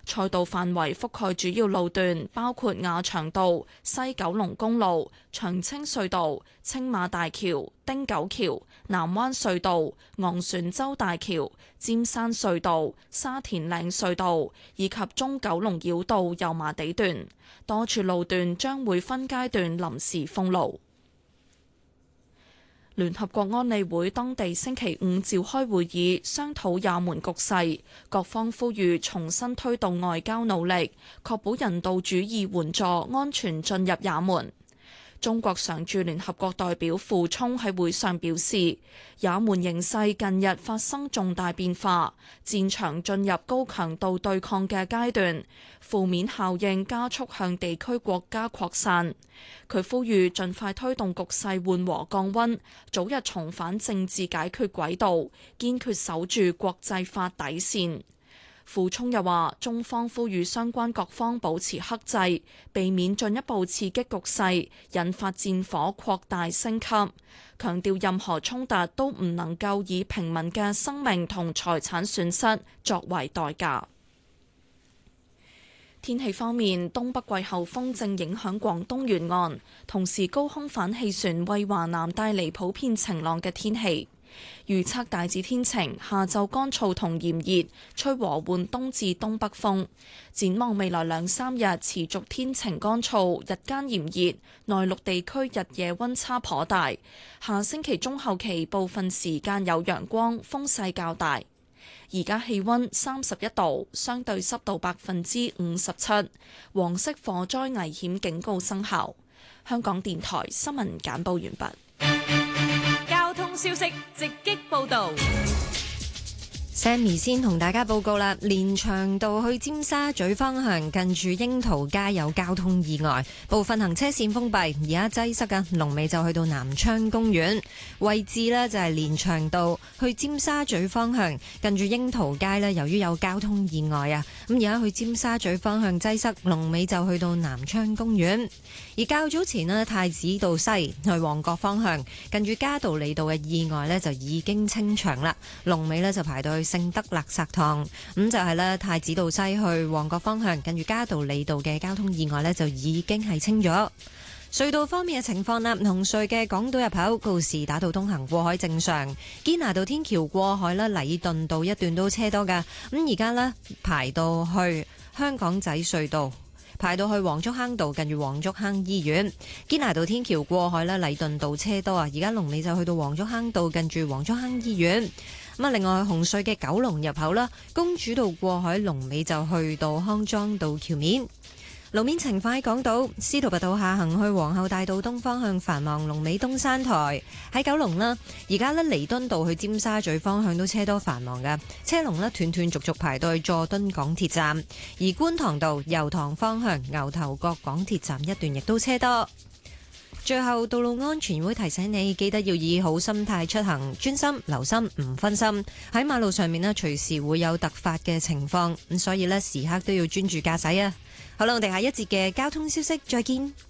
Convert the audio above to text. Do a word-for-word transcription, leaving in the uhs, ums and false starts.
賽道範圍覆蓋主要路段，包括亞長道、西九龍公路、長青隧道、青馬大橋、汀九橋、南灣隧道、昂船洲大橋、尖山隧道、沙田嶺隧道以及中九龍繞道油麻地段，多處路段將會分階段臨時封路。聯合國安理會當地星期五召開會議，商討也門局勢，各方呼籲重新推動外交努力，確保人道主義援助安全進入也門。中國常駐聯合國代表傅聰喺會上表示，也門形勢近日發生重大變化，戰場進入高強度對抗嘅階段，負面效應加速向地區國家擴散。佢呼籲盡快推動局勢緩和降溫，早日重返政治解決軌道，堅決守住國際法底線。傅聰又話，中方呼籲相關各方保持克制，避免進一步刺激局勢，引發戰火擴大升級。強調任何衝突都唔能夠以平民嘅生命同財產損失作為代價。天氣方面，東北季候風正影響廣東沿岸，同時高空反氣旋為華南帶嚟普遍晴朗嘅天氣。預測大致天晴，下晝乾燥同炎熱，吹和緩東至東北風。展望未來兩三日持續天晴乾燥，日間炎熱，內陸地區日夜溫差頗大。下星期中後期部分時間有陽光，風勢較大。而家氣溫三十一度，相對濕度百分之五十七，黃色火災危險警告生效。香港電台新聞簡報完畢。 交通消息直擊報道。 Sammy 先同大家報告啦，連翔道去尖沙咀方向近住櫻桃街有交通意外，部分行車線封閉，而家擠塞嘅龍尾就去到南昌公園位置呢，就係連翔道去尖沙咀方向近住櫻桃街呢，由於有交通意外啊，咁而家去尖沙咀方向擠塞，龍尾就去到南昌公園。而較早前呢，太子道西去旺角方向近住嘉道理道嘅意外呢，就已經清場啦，龍尾呢，就排到去聖德勒薩堂。咁就係咧，太子道西去旺角方向近住嘉道理道嘅交通意外呢，就已經係清咗。隧道方面嘅情況啦，紅隧嘅港島入口告士打道東行過海正常，堅拿道天橋過海啦，禮頓道一段都車多噶。咁而家呢，排到去香港仔隧道，排到去黃竹坑道近住黃竹坑醫院，堅拿道天橋過海啦，禮頓道車多啊。而家龍尾就去到黃竹坑道近住黃竹坑醫院。咁啊，另外紅隧嘅九龍入口啦，公主道過海龍尾就去到康莊道橋面。路面情況喺港島司徒拔道下行去皇后大道東方向繁忙，龍尾東山台。喺九龍啦，而家呢彌敦道去尖沙咀方向都車多繁忙嘅，車龍呢斷斷續續排到去佐敦港鐵站。而觀塘道油塘方向牛頭角港鐵站一段亦都車多。最後，道路安全會提醒你，記得要以好心態出行，專心留心，唔分心。喺馬路上面呢，隨時會有突發嘅情況，咁所以呢，時刻都要專注駕駛啊！好啦，我哋下一節嘅交通消息再見。